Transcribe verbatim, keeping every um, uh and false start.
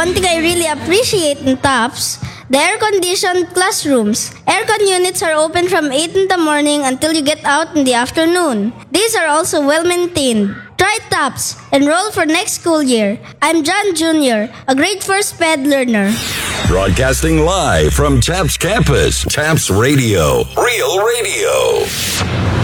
one thing I really appreciate in TAPS, the air-conditioned classrooms. Aircon units are open from eight in the morning until you get out in the afternoon. These are also well-maintained. Try TAPS. Enroll for next school year. I'm John Junior, a grade four SPED learner. Broadcasting live from TAPS campus, TAPS Radio, Real Radio.